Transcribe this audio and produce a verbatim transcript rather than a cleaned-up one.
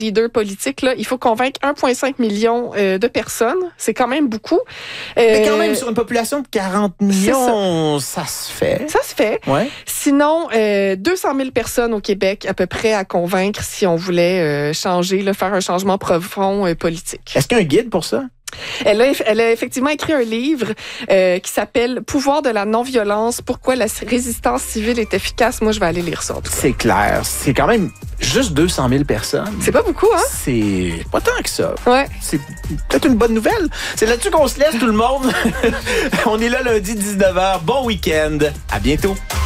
leader politique, là, il faut convaincre un virgule cinq million euh, de personnes. C'est quand même beaucoup. Euh, Mais quand même, sur une population de quarante millions, ça. ça se fait. Ça se fait. Ouais. Sinon, euh, deux cent mille personnes au Québec à peu près à convaincre si on voulait euh, changer, là, faire un changement profond euh, politique. Est-ce qu'il y a un guide pour ça? Elle a, elle a effectivement écrit un livre euh, qui s'appelle « Pouvoir de la non-violence. Pourquoi la résistance civile est efficace ». Moi, je vais aller lire ça. C'est clair. C'est quand même juste deux cent mille personnes. C'est pas beaucoup, hein? C'est pas tant que ça. Ouais. C'est peut-être une bonne nouvelle. C'est là-dessus qu'on se laisse, tout le monde. On est là lundi dix-neuf heures. Bon week-end. À bientôt.